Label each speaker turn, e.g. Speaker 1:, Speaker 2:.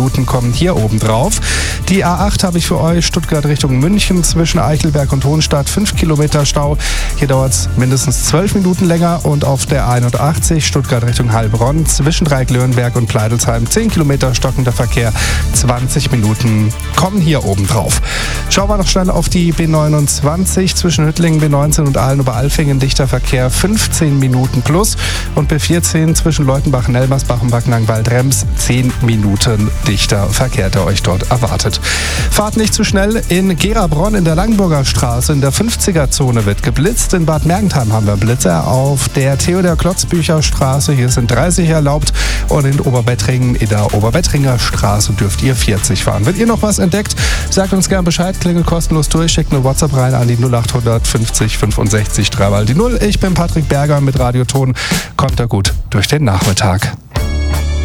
Speaker 1: Minuten kommen hier oben drauf. Die A8 habe ich für euch, Stuttgart Richtung München zwischen Eichelberg und Hohenstadt, 5 Kilometer Stau. Hier dauert es mindestens 12 Minuten länger. Und auf der 81 Stuttgart Richtung Heilbronn zwischen Dreieck-Löwenberg und Pleidelsheim 10 Kilometer stockender Verkehr, 20 Minuten kommen hier oben drauf. Schauen wir noch schnell auf die B29 zwischen Hüttlingen, B19 und Aalen-Oberalfingen, dichter Verkehr, 15 Minuten plus. Und B14 zwischen Leutenbach, Nelmersbach und Backnang-Waldrems 10 Minuten dichter Verkehr, der euch dort erwartet. Fahrt nicht zu schnell. In Gerabronn in der Langenburger Straße in der 50er-Zone wird geblitzt. In Bad Mergentheim haben wir Blitzer. Auf der Theodor-Klotzbücher-Straße, hier sind 30 erlaubt. Und in Oberbettringen in der Oberbettриnger Straße dürft ihr 40 fahren. Wenn ihr noch was entdeckt, sagt uns gern Bescheid. Klingelt kostenlos durch. Schickt eine WhatsApp rein an die 0800 50 65 3 mal die 0. Ich bin Patrick Berger mit Radioton. Kommt da gut durch den Nachmittag.